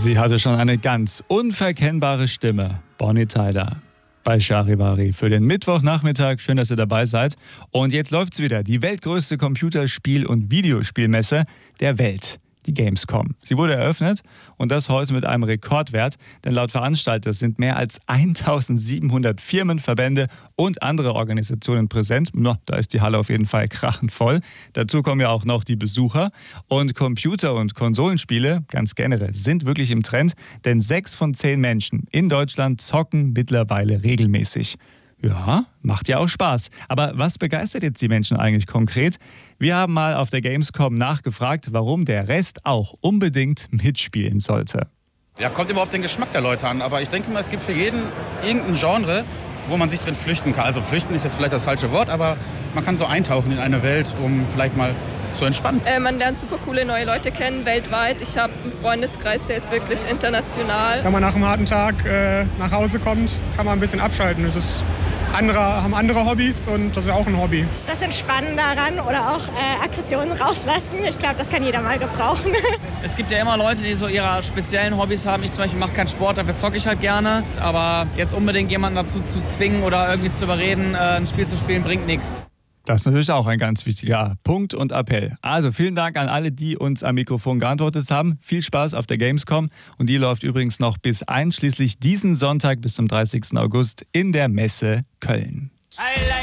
Sie hatte schon eine ganz unverkennbare Stimme, Bonnie Tyler. Bei Charivari für den Mittwochnachmittag. Schön, dass ihr dabei seid. Und jetzt läuft's wieder. Die weltgrößte Computerspiel- und Videospielmesse der Welt. Die Gamescom. Sie wurde eröffnet und das heute mit einem Rekordwert, denn laut Veranstalter sind mehr als 1700 Firmen, Verbände und andere Organisationen präsent. Da ist die Halle auf jeden Fall krachend voll. Dazu kommen ja auch noch die Besucher. Und Computer- und Konsolenspiele, ganz generell, sind wirklich im Trend, denn 6 von 10 Menschen in Deutschland zocken mittlerweile regelmäßig. Ja, macht ja auch Spaß. Aber was begeistert jetzt die Menschen eigentlich konkret? Wir haben mal auf der Gamescom nachgefragt, warum der Rest auch unbedingt mitspielen sollte. Ja, kommt immer auf den Geschmack der Leute an, aber ich denke mal, es gibt für jeden irgendein Genre, wo man sich drin flüchten kann. Also flüchten ist jetzt vielleicht das falsche Wort, aber man kann so eintauchen in eine Welt, um vielleicht mal zu entspannen. Man lernt super coole neue Leute kennen, weltweit. Ich habe einen Freundeskreis, der ist wirklich international. Wenn man nach einem harten Tag nach Hause kommt, kann man ein bisschen abschalten. Haben andere Hobbys und das ist auch ein Hobby. Das Entspannen daran oder auch Aggressionen rauslassen, ich glaube, das kann jeder mal gebrauchen. Es gibt ja immer Leute, die so ihre speziellen Hobbys haben. Ich zum Beispiel mache keinen Sport, dafür zocke ich halt gerne. Aber jetzt unbedingt jemanden dazu zu zwingen oder irgendwie zu überreden, ein Spiel zu spielen, bringt nichts. Das ist natürlich auch ein ganz wichtiger Punkt und Appell. Also vielen Dank an alle, die uns am Mikrofon geantwortet haben. Viel Spaß auf der Gamescom und die läuft übrigens noch bis einschließlich diesen Sonntag bis zum 30. August in der Messe Köln.